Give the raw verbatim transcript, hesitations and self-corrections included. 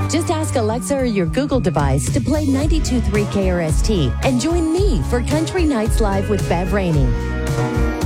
Just ask Alexa or your Google device to play ninety-two point three K R S T and join me for Country Nights Live with Bev Rainey.